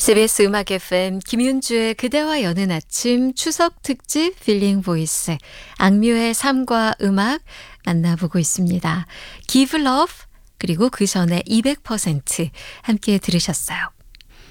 CBS 음악 FM 김윤주의 그대와 여는 아침 추석 특집 필링 보이스 악뮤의 삶과 음악 만나보고 있습니다. Give Love 그리고 그 전에 200% 함께 들으셨어요.